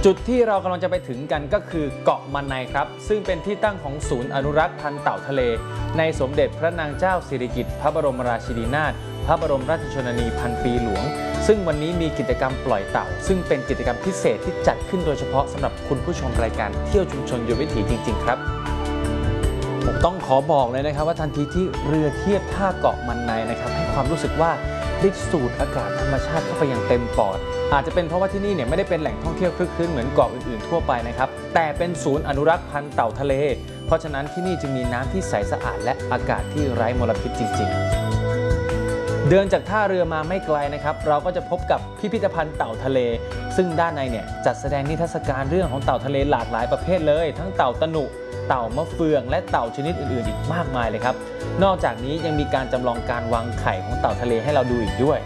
จุดที่เรากำลังจะไปถึงกันก็คือเกาะมันในครับซึ่งเป็นที่ตั้งของศูนย์อนุรักษ์พันธุ์เต่าทะเลในสมเด็จพระนางเจ้าสิริกิติ์พระบรมราชินีนาถพระบรมราชชนนีพันปีหลวงซึ่งวันนี้มีกิจกรรมปล่อยเต่าซึ่งเป็นกิจกรรมพิเศษที่จัดขึ้นโดยเฉพาะสำหรับคุณผู้ชมรายการเที่ยวชุมชนยุทธวิถีจริงๆครับผมต้องขอบอกเลยนะครับว่าทันทีที่เรือเทียบท่าเกาะมันในนะครับให้ความรู้สึกว่าได้สูดอากาศธรรมชาติเข้าไปอย่างเต็มปอดอาจจะเป็นเพราะว่าที่นี่เนี่ยไม่ได้เป็นแหล่งท่องเที่ยวคลึกคลื้นเหมือนเกาะอื่นๆทั่วไปนะครับแต่เป็นศูนย์อนุรักษ์พันธุ์เต่าทะเลเพราะฉะนั้นที่นี่จึงมีน้ำที่ใสสะอาดและอากาศที่ไร้มลพิษจริงๆเดินจากท่าเรือมาไม่ไกลนะครับเราก็จะพบกับพิพิธภัณฑ์เต่าทะเลซึ่งด้านในเนี่ยจัดแสดงนิทรรศการเรื่องของเต่าทะเลหลากหลายประเภทเลยทั้งเต่าตะหนุเต่ามะเฟืองและเต่าชนิดอื่นๆอีกมากมายเลยครับนอกจากนี้ยังมีการจำลองการวางไข่ของเต่าทะเลให้เราดูอีกด้วย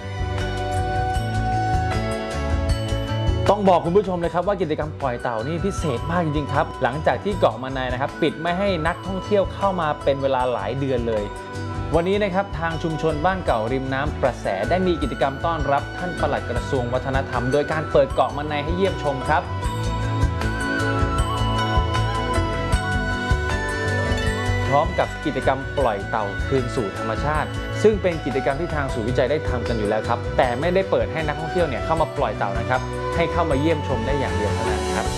ต้องบอกคุณผู้ชมเลยครับว่ากิจกรรมปล่อยเต่านี่พิเศษมากจริงๆครับหลังจากที่เกาะมันในนะครับปิดไม่ให้นักท่องเที่ยวเข้ามาเป็นเวลาหลายเดือนเลยวันนี้นะครับทางชุมชนบ้านเก่าริมน้ำประแสได้มีกิจกรรมต้อนรับท่านปลัดกระทรวงวัฒนธรรมโดยการเปิดเกาะมันในให้เยี่ยมชมครับพร้อมกับกิจกรรมปล่อยเต่าคืนสู่ธรรมชาติซึ่งเป็นกิจกรรมที่ทางศูนย์วิจัยได้ทำกันอยู่แล้วครับแต่ไม่ได้เปิดให้นักท่องเที่ยวเข้ามาปล่อยเต่านะครับให้เข้ามาเยี่ยมชมได้อย่างเดียวเท่านั้นครับ